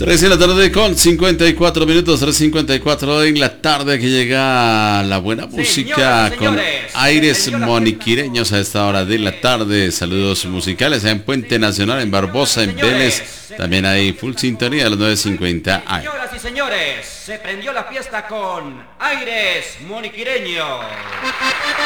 3 de la tarde con 54 minutos, 3:54 en la tarde, que llega la buena música con aires moniquireños a esta hora de la tarde. Saludos musicales en Puente Nacional, en Barbosa, en Vélez. También hay full sintonía a las 9:50. Señoras y señores, se prendió la fiesta con aires moniquireños.